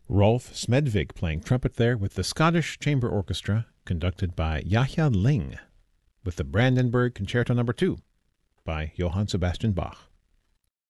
Rolf Smedvig playing trumpet there with the Scottish Chamber Orchestra, conducted by Yahya Ling, with the Brandenburg Concerto No. 2 by Johann Sebastian Bach.